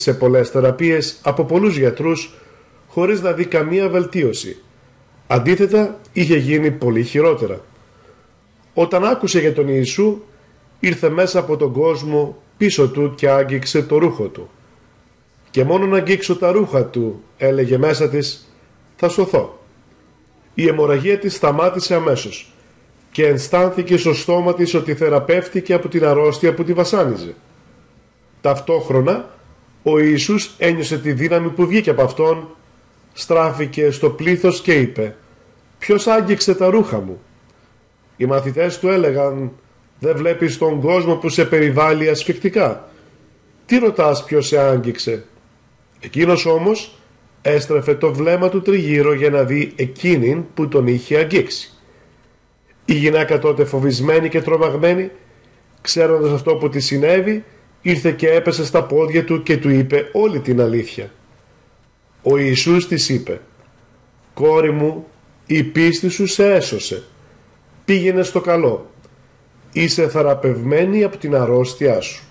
σε πολλές θεραπείες από πολλούς γιατρούς χωρίς να δει καμία βελτίωση. Αντίθετα, είχε γίνει πολύ χειρότερα. Όταν άκουσε για τον Ιησού, ήρθε μέσα από τον κόσμο πίσω του και άγγιξε το ρούχο του. «Και μόνο να αγγίξω τα ρούχα του», έλεγε μέσα της, «θα σωθώ». Η αιμορραγία της σταμάτησε αμέσως και αισθάνθηκε στο στόμα της ότι θεραπεύτηκε από την αρρώστια που τη βασάνιζε. Ταυτόχρονα, ο Ιησούς ένιωσε τη δύναμη που βγήκε από αυτόν, στράφηκε στο πλήθος και είπε «Ποιος άγγιξε τα ρούχα μου?» Οι μαθητές του έλεγαν «Δεν βλέπεις τον κόσμο που σε περιβάλλει ασφικτικά? Τι ρωτάς ποιος σε άγγιξε?» Εκείνος όμως έστρεφε το βλέμμα του τριγύρω για να δει εκείνην που τον είχε αγγίξει. Η γυναίκα τότε, φοβισμένη και τρομαγμένη, ξέροντας αυτό που της συνέβη, ήρθε και έπεσε στα πόδια του και του είπε όλη την αλήθεια. Ο Ιησούς της είπε «Κόρη μου, η πίστη σου σε έσωσε. Πήγαινε στο καλό. Είσαι θεραπευμένη από την αρρώστιά σου».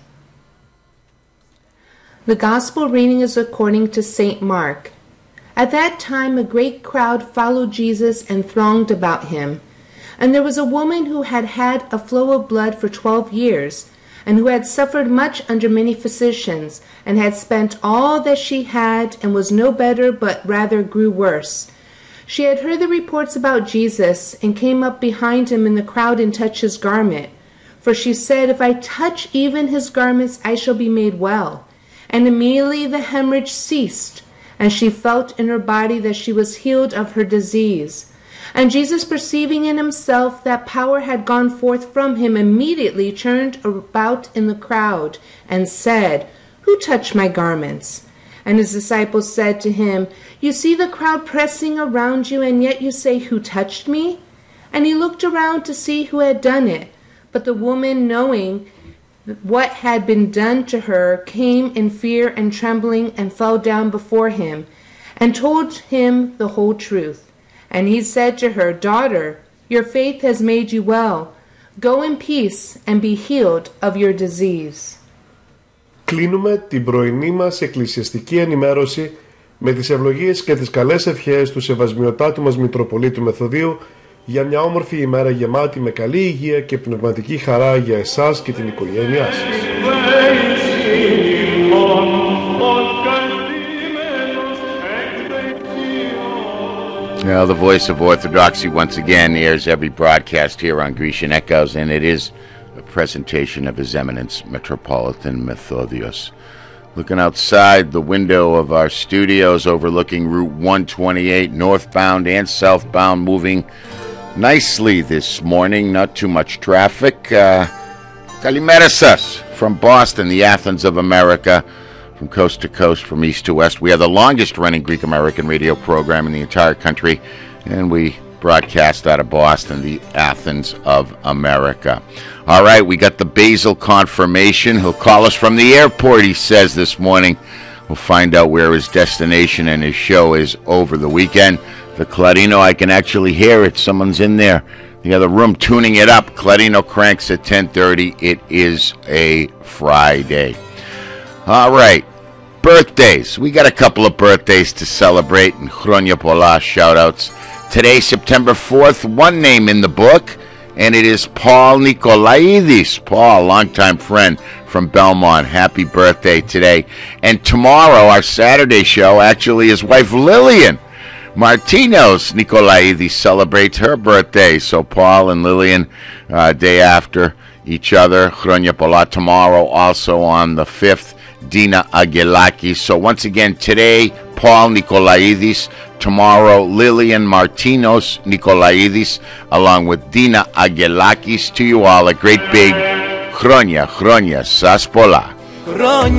The Gospel reading is according to St. Mark. At that time a great crowd followed Jesus and thronged about him. And there was a woman who had had a flow of blood for 12 years, and who had suffered much under many physicians, and had spent all that she had, and was no better, but rather grew worse. She had heard the reports about Jesus, and came up behind him in the crowd and touched his garment. For she said, "If I touch even his garments, I shall be made well." And immediately the hemorrhage ceased, and she felt in her body that she was healed of her disease. And Jesus, perceiving in himself that power had gone forth from him, immediately turned about in the crowd and said, "Who touched my garments?" And his disciples said to him, "You see the crowd pressing around you, and yet you say, 'Who touched me?'" And he looked around to see who had done it. But the woman, knowing what had been done to her, came in fear and trembling and fell down before him, and told him the whole truth. And he said to her, "Daughter, your faith has made you well. Go in peace and be healed of your disease." Κλείνουμε την πρωινή μας εκκλησιαστική ενημέρωση με τις ευλογίες και τις καλές ευχές του Σεβασμιωτάτου μας Μητροπολίτου Μεθοδίου για μια όμορφη ημέρα γεμάτη με καλή υγεία και πνευματική χαρά για εσάς και την οικογένειά σας. Well, the voice of Orthodoxy once again airs every broadcast here on Grecian Echoes, and it is a presentation of His Eminence Metropolitan Methodios. Looking outside the window of our studios overlooking Route 128, northbound and southbound, moving nicely this morning, not too much traffic. Kalimera sas from Boston, the Athens of America. From coast to coast, from east to west. We are the longest running Greek American radio program in the entire country, and we broadcast out of Boston, the Athens of America. All right, we got the Basil confirmation. He'll call us from the airport, he says this morning. We'll find out where his destination and his show is over the weekend. The Clarino, I can actually hear it. Someone's in there, the other room, tuning it up. Clarino cranks at 10:30. It is a Friday. All right. Birthdays. We got a couple of birthdays to celebrate, and Chronia Pola shout-outs. Today, September 4th, one name in the book, and it is Paul Nikolaidis. Paul, longtime friend from Belmont. Happy birthday today. And tomorrow, our Saturday show, actually his wife Lillian Martinos Nikolaidis celebrates her birthday. So Paul and Lillian, day after each other. Chronia Pola tomorrow, also on the 5th. Dina Agelakis. So once again, today, Paul Nikolaidis. Tomorrow, Lillian Martinos Nikolaidis, along with Dina Agelakis. To you all, a great big Chronia, Chronia, Sas Pola.